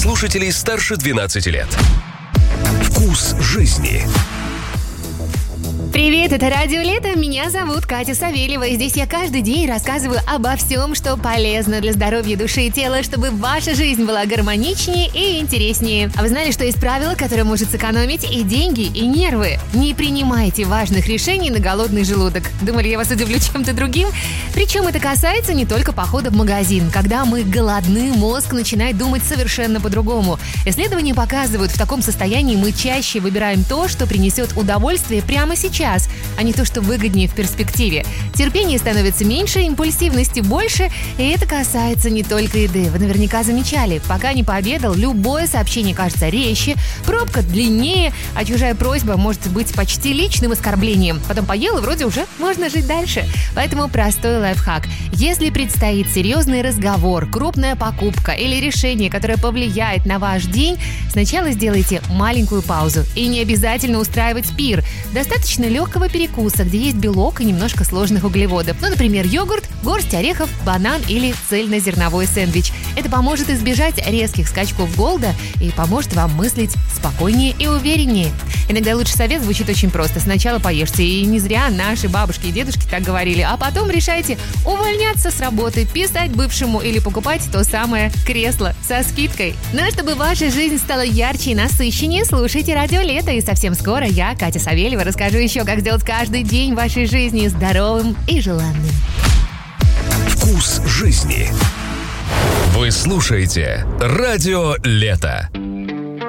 слушателей старше 12 лет. Вкус жизни. Привет, это Радио Лето, меня зовут Катя Савельева, и здесь я каждый день рассказываю обо всем, что полезно для здоровья души и тела, чтобы ваша жизнь была гармоничнее и интереснее. А вы знали, что есть правило, которое может сэкономить и деньги, и нервы? Не принимайте важных решений на голодный желудок. Думали, я вас удивлю чем-то другим? Причем это касается не только похода в магазин. Когда мы голодны, мозг начинает думать совершенно по-другому. Исследования показывают, в таком состоянии мы чаще выбираем то, что принесет удовольствие прямо сейчас, а не то, что выгоднее в перспективе. Терпение становится меньше, импульсивности больше, и это касается не только еды. Вы наверняка замечали, пока не пообедал, любое сообщение кажется резче, пробка длиннее, а чужая просьба может быть почти личным оскорблением. Потом поел, и вроде уже можно жить дальше. Поэтому простой лайфхак. Если предстоит серьезный разговор, крупная покупка или решение, которое повлияет на ваш день, сначала сделайте маленькую паузу. И не обязательно устраивать пир. Достаточно легкого перекуса, где есть белок и немножко сложных углеводов. Ну, например, йогурт, горсть орехов, банан или цельнозерновой сэндвич. Это поможет избежать резких скачков голода и поможет вам мыслить спокойнее и увереннее. Иногда лучший совет звучит очень просто. Сначала поешьте, и не зря наши бабушки и дедушки так говорили, а потом решайте увольняться с работы, писать бывшему или покупать то самое кресло со скидкой. Ну а чтобы ваша жизнь стала ярче и насыщеннее, слушайте Радио Лето, и совсем скоро я, Катя Савельева, расскажу еще, как сделать каждый день вашей жизни здоровым и желанным. Вкус жизни. Вы слушаете Радио Лето.